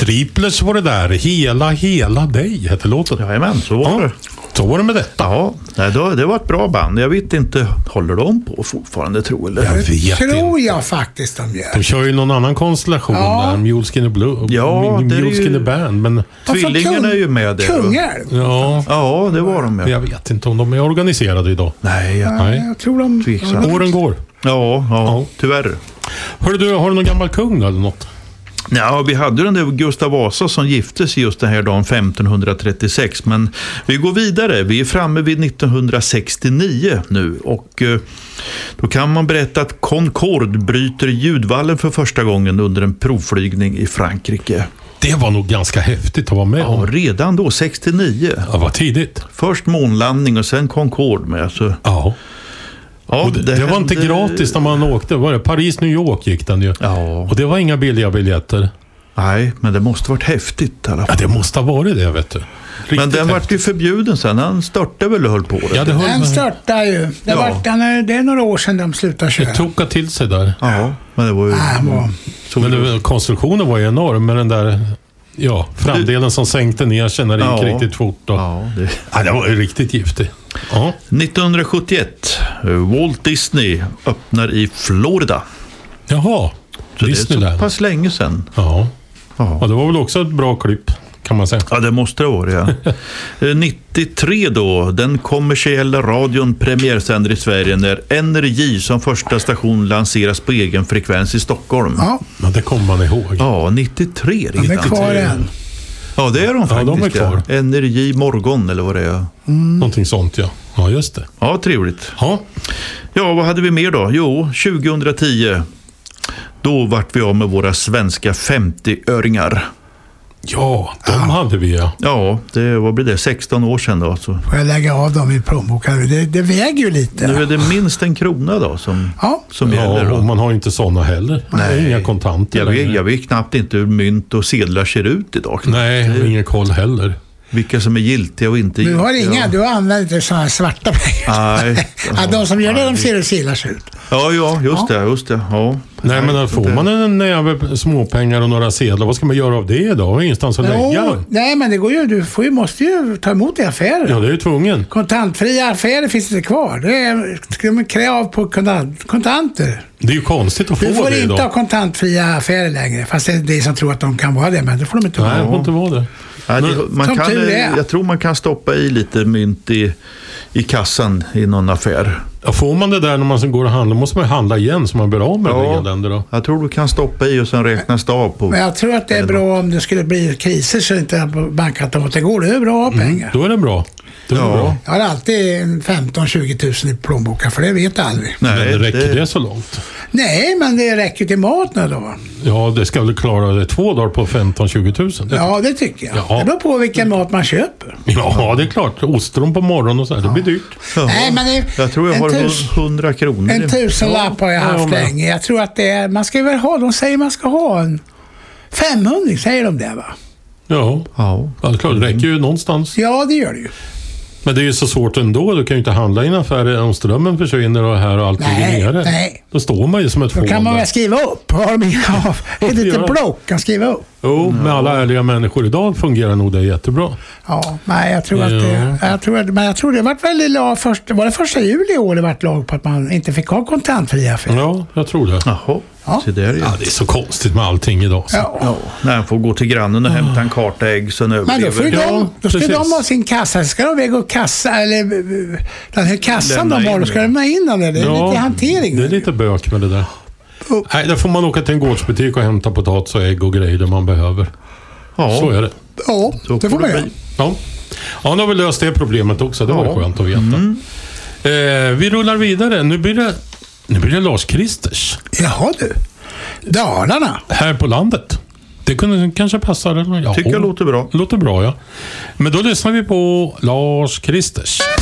Striplers var det där. Hela dig hette låten. Jajamän, så var det. Så var det med detta. Ja, det var ett bra band. Jag vet inte, håller de på fortfarande, tror eller? Det tror jag faktiskt de gör. De kör ju någon annan konstellation där. Muleskin Blue. Ja, det är Muleskin Band. Men tvillingarna är ju med där. Kungälv. Ja, det var de med. Jag vet inte om de är organiserade idag. Nej, jag tror de... Åren går. Ja, tyvärr. Hörru du, har du någon gammal kung eller något? Ja, vi hade den där Gustav Vasa som gifte sig just den här dagen 1536, men vi går vidare. Vi är framme vid 1969 nu och då kan man berätta att Concorde bryter ljudvallen för första gången under en provflygning i Frankrike. Det var nog ganska häftigt att vara med om. Ja, redan då, 69. Ja, vad tidigt. Först månlandning och sen Concorde med. Så. Ja. Ja, det var inte gratis när man åkte. Var det Paris-New York gick den ju. Ja. Och det var inga billiga biljetter. Nej, men det måste varit häftigt i alla fall. Ja, det måste ha varit det, vet du. Riktigt men den vart ju förbjuden sen. Han störtade väl och höll på det. Ja, den störtade ju. Det är några år sedan de slutade köra. Det tokade till sig där. Ja, men det var ju... Men konstruktionen var ju enorm med den där... Ja, framdelen som sänkte ner sig när det gick riktigt fort. Det var ju riktigt giftigt. Ja. 1971, Walt Disney öppnar i Florida. Jaha, så Disneyland. Det är så pass länge sedan. Ja, det var väl också ett bra klipp, kan man säga. Ja, det måste det vara, ja. 93 då, den kommersiella radion premiärsänder i Sverige när NRJ som första station lanseras på egen frekvens i Stockholm. Ja, det kommer man ihåg. Ja, 93. De är kvar än. Ja, det är de faktiskt. Ja, de är kvar. Ja. NRJ morgon, eller vad det är. Någonting sånt, ja. Ja, just det. Ja, trevligt. Ja, vad hade vi mer då? Jo, 2010. Då vart vi av med våra svenska 50-öringar. Ja, de hade vi, ja. Ja, vad blir det? 16 år sedan då. Så. Får jag lägga av dem i plånboken? Det väger ju lite. Nu är det minst en krona då som gäller. Då. Och man har ju inte såna heller. Nej. Inga kontanter. Jag vet knappt inte hur mynt och sedlar ser ut idag. Nej, ingen koll heller. Vilka som är giltiga och inte giltiga. Du har inga, du använder inte sådana svarta pengar. Nej. De som gör det, de ser hur sedlar ut. Ja, just det. Ja. Nej, men då får man en näve småpengar och några sedlar. Vad ska man göra av det idag? Ingenstans att lägga. Nej, men det går ju. Du måste ju ta emot i affärer. Ja, det är ju tvungen. Kontantfria affärer finns inte kvar. Det är krav på kontanter. Det är ju konstigt att få det idag. Du får inte ha kontantfria affärer längre. Fast det är det som tror att de kan vara det, men det får de inte ha. Nej, det får inte vara det. Jag tror man kan stoppa i lite mynt i kassan i någon affär. Ja, får man det där när man sen går och handlar måste man handla igen så man blir av med det då. Jag tror du kan stoppa i och sen räknas det av på. Men jag tror att det är bra om det skulle bli kriser så inte bankautomaten går. Det är bra pengar. Då är det bra. Jag har alltid 15-20 000 i plånboken för det vet jag aldrig. Nej, men räcker det så långt? Nej, men det räcker till maten då. Ja, det ska väl klara det 2 dagar på 15-20 000. Ja, det tycker jag. Ja. Det beror på vilken mat man köper. Ja, det är klart. Ostron på morgonen och så här, det blir dyrt. Ja. Nej, men jag tror jag har 100 kronor. En 1000-lapp har jag haft länge. Jag tror att det är, man ska väl ha, de säger man ska ha en 500, säger de det va? Ja, det är klart, det räcker ju någonstans. Ja, det gör det ju. Men det är ju så svårt ändå. Du kan ju inte handla i en affär om strömmen försvinner och här och allt ligger nere. Nej. Då står man ju som ett fån. Då kan man väl skriva upp. Har de ett litet block kan skriva upp. Jo, med alla ärliga människor idag fungerar nog det jättebra. Ja, nej, jag tror att det var väldigt lag var det 1 juli i år det var lag på att man inte fick ha kontantfria affärer. Ja, jag tror det. Jaha. Ja. Det är så konstigt med allting idag. Så. Ja. När han får gå till grannen och hämta en karta ägg så överlever. Men då ska de ha sin kassa. Ska de väga upp kassa eller den här kassan de har, då ska de ha in den där. Det är lite hantering. Det är lite bök med det där. Nej, där får man åka till en gårdsbutik och hämta potatis och ägg och grejer man behöver. Ja. Så är det. Ja, det får man göra. Ja, nu har vi löst det problemet också. Det var skönt att veta. Vi rullar vidare. Nu blir det Lars Kristers. Jaha du. Dalarna. Här på landet. Det kunde kanske passa. Tycker jag låter bra. Låter bra, ja. Men då lyssnar vi på Lars Kristers.